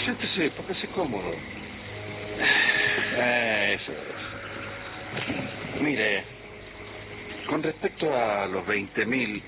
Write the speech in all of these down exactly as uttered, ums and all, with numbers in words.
Siéntese, póngase cómodo. Eh, eso es. Mire, con respecto a los veinte mil,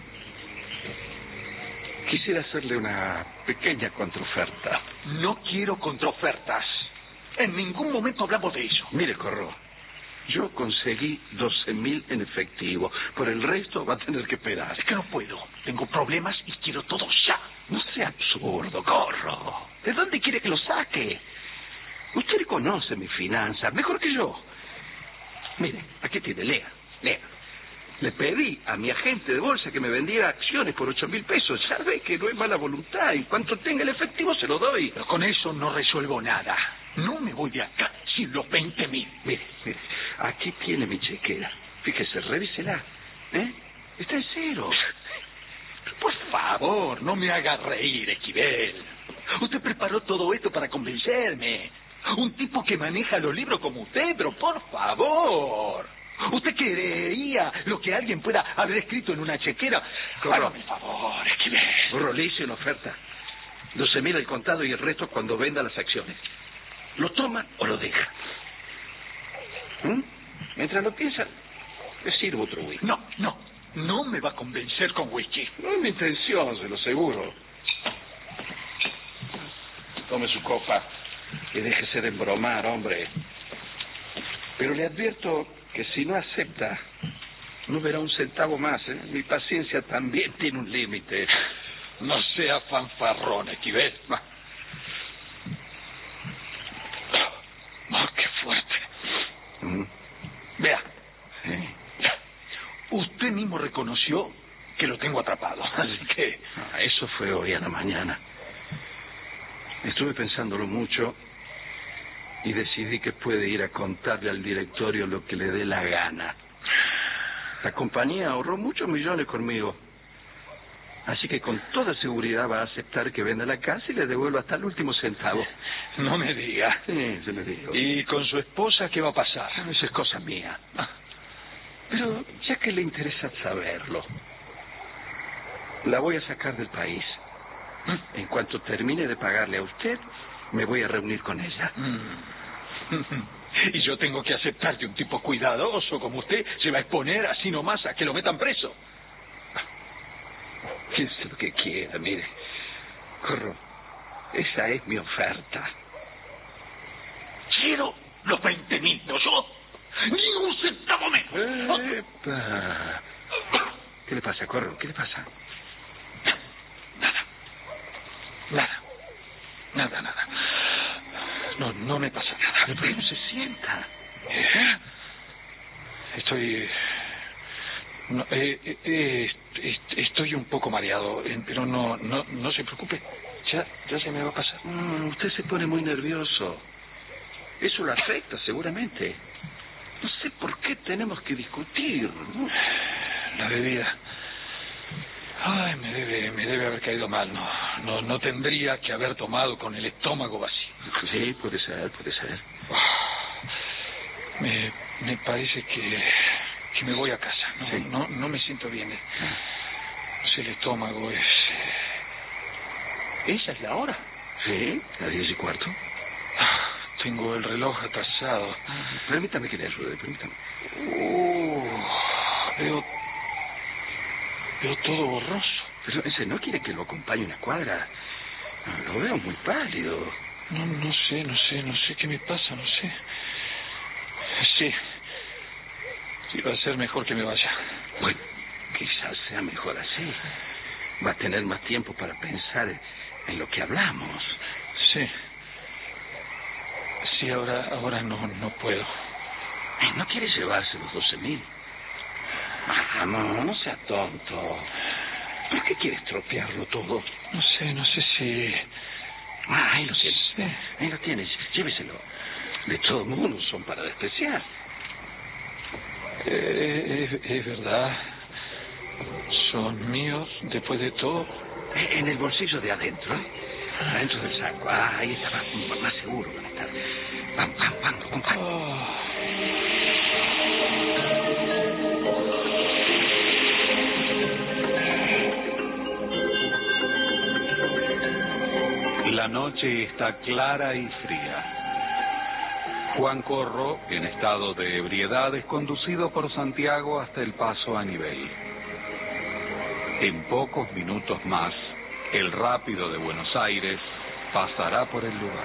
quisiera hacerle una pequeña contraoferta. No quiero contraofertas. En ningún momento hablamos de eso. Mire, Corro, yo conseguí doce mil en efectivo. Por el resto va a tener que esperar. Es que no puedo. Tengo problemas y quiero todo ya. No sea absurdo, Corro. ¿De dónde quiere que lo saque? Usted conoce mis finanzas mejor que yo. Mire, aquí tiene, lea, lea. Le pedí a mi agente de bolsa que me vendiera acciones por ocho mil pesos. Ya ve que no es mala voluntad. En cuanto tenga el efectivo se lo doy. Pero con eso no resuelvo nada. No me voy de acá sin los veinte mil. Mire, mire, aquí tiene mi chequera. Fíjese, revísela. ¿Eh? Está en cero. Por favor, no me haga reír, Esquivel. Usted preparó todo esto para convencerme. Un tipo que maneja los libros como usted, pero por favor. ¿Usted creería lo que alguien pueda haber escrito en una chequera? Corro. Hágame el favor, Esquivel. Corro, le hice una oferta. doce mil al contado y el resto cuando venda las acciones. ¿Lo toma o lo deja? ¿Mm? Mientras lo piensa, le sirvo otro whisky. No, no. No me va a convencer con whisky. No es mi intención, se lo aseguro. Tome su copa y déjese de embromar, hombre. Pero le advierto que si no acepta, no verá un centavo más, ¿eh? Mi paciencia también tiene un límite. No sea fanfarrón, Esquivel. Va. Oh, qué fuerte. Mm. Vea. Sí. Usted mismo reconoció que lo tengo atrapado, así que... Ah, eso fue hoy a la mañana. Estuve pensándolo mucho y decidí que puede ir a contarle al directorio lo que le dé la gana. La compañía ahorró muchos millones conmigo. Así que con toda seguridad va a aceptar que venda la casa y le devuelva hasta el último centavo. No me diga. Sí, se me dijo. ¿Y con su esposa qué va a pasar? Ah, eso es cosa mía. Pero ya que le interesa saberlo, la voy a sacar del país. En cuanto termine de pagarle a usted, me voy a reunir con ella. Y yo tengo que aceptar que un tipo cuidadoso como usted se va a exponer así nomás a que lo metan preso. Piense lo que quiera, mire. Corro, esa es mi oferta. Quiero los veinte mil, ¿no yo? ¡Ni un centavo menos! Epa. ¿Qué le pasa, Corro? ¿Qué le pasa? Nada. Nada. Nada, nada. No, no me pasa nada. ¿Por qué no se sienta? ¿Eh? Estoy... No, eh, eh, eh, est- estoy un poco mareado, eh, pero no, no, no se preocupe. Ya, ya se me va a pasar. Mm, usted se pone muy nervioso. Eso lo afecta, seguramente. No sé por qué tenemos que discutir, ¿no? La bebida. Ay, me debe, me debe haber caído mal. No, no, no tendría que haber tomado con el estómago vacío. Sí, puede ser, puede ser. Me, me parece que, que me voy a casa. No, Sí. no, no me siento bien. No sé, el estómago es... ¿Esa es la hora? Sí, a diez y cuarto. Tengo el reloj atrasado. Permítame que le ayude, permítame. Uh, veo... Veo todo borroso. Pero ese no quiere que lo acompañe a una cuadra. No, lo veo muy pálido. No, no sé, no sé, no sé qué me pasa, no sé. Sí. Sí, va a ser mejor que me vaya. Bueno, quizás sea mejor así. Va a tener más tiempo para pensar en lo que hablamos. Sí. Sí, ahora, ahora no, no puedo. Eh, ¿No quiere llevarse los doce mil? Ah, no, no sea tonto. ¿Por qué quiere estropearlo todo? No sé, no sé si... Ah, ahí lo tienes. Sí. Ahí lo tienes. Lléveselo. De todos modos, son para despreciar. Eh, es, es verdad. Son míos después de todo. Eh, En el bolsillo de adentro, ¿eh? Adentro del saco. Ah, ahí está, más, más seguro van a estar. Vamos, vamos, vamos, compadre. Oh. La noche está clara y fría. Juan Corro, en estado de ebriedad, es conducido por Santiago hasta el paso a nivel. En pocos minutos más, el rápido de Buenos Aires pasará por el lugar.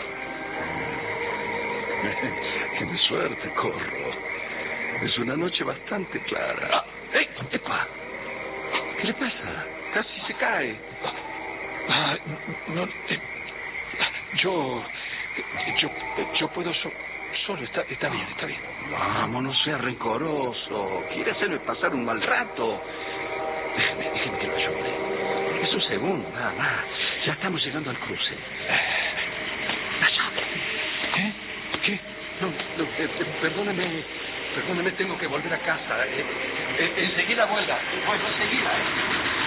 Tiene suerte, Corro. Es una noche bastante clara. Ah, ¡ey! ¡Epa! ¿Qué le pasa? Casi se cae. Ah, no, eh, yo, yo, yo puedo so, solo. Está, está bien, está bien. Vamos, no sea rencoroso. Quiere hacerme pasar un mal rato. Déjeme, déjeme que lo ayude. Es un segundo, nada más. Ya estamos llegando al cruce. La llave. ¿Eh? ¿Qué? No, no, eh, eh, perdóneme, perdóneme, tengo que volver a casa. Eh, eh, enseguida vuelva. Vuelvo enseguida.